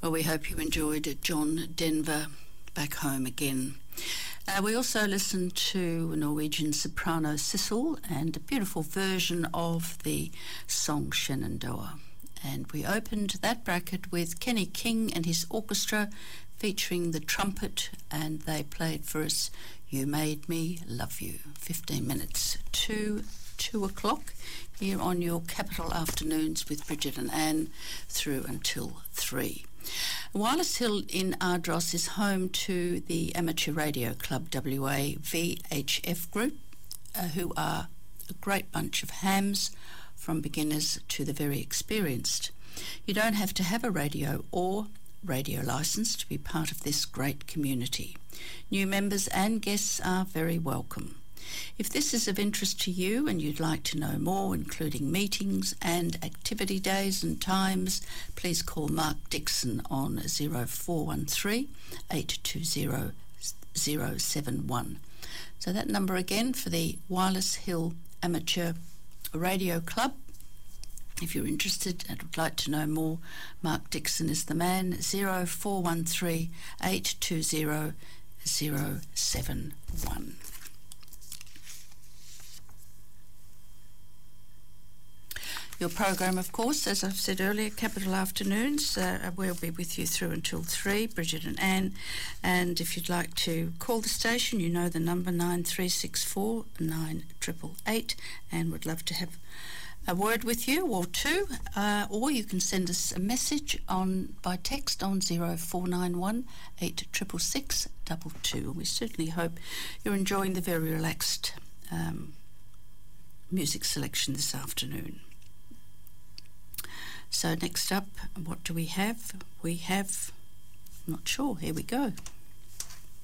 Well, we hope you enjoyed John Denver, Back Home Again. We also listened to Norwegian soprano Sissel and a beautiful version of the song Shenandoah. And we opened that bracket with Kenny King and his orchestra featuring the trumpet, and they played for us You Made Me Love You. 15 minutes to 2 o'clock here on your Capital Afternoons with Bridget and Anne through until 3. Wireless Hill in Ardross is home to the Amateur Radio Club WA VHF group, who are a great bunch of hams from beginners to the very experienced. You don't have to have a radio or radio licence to be part of this great community. New members and guests are very welcome. If this is of interest to you and you'd like to know more, including meetings and activity days and times, please call Mark Dixon on 0413 820 071. So that number again for the Wireless Hill Amateur Radio Club. If you're interested and would like to know more, Mark Dixon is the man. 0413 820 071. Your program, of course, as I've said earlier, Capital Afternoons, we'll be with you through until 3, Bridget and Anne. And if you'd like to call the station, you know the number 9364 9888, and would love to have a word with you or two, or you can send us a message by text on 0491 866 22. We certainly hope you're enjoying the very relaxed music selection this afternoon. So next up, what do we have? We have, I'm not sure, here we go.